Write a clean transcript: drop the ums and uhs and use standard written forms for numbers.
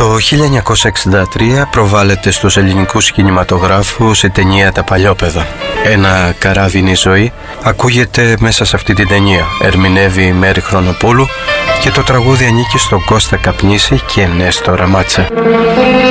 Το 1963 προβάλλεται στους ελληνικούς κινηματογράφους η ταινία «Τα Παλιόπαιδα». Ένα καράβι είναι η ζωή ακούγεται μέσα σε αυτή την ταινία. Ερμηνεύει η Μέρη Χρονοπούλου και το τραγούδι ανήκει στον Κώστα Καπνίση και Νέστορα Μάτσα.